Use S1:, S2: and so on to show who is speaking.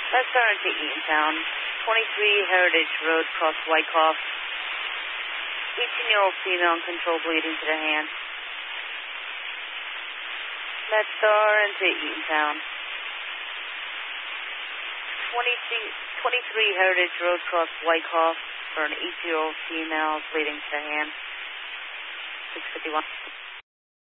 S1: MedStar into Eatontown, 23 Heritage Road, cross Wyckoff. 18-year-old female in control, bleeding to the hand. MedStar into Eatontown. 23 Heritage Road, cross Wyckoff, for an 18-year-old female bleeding to the hand. 651.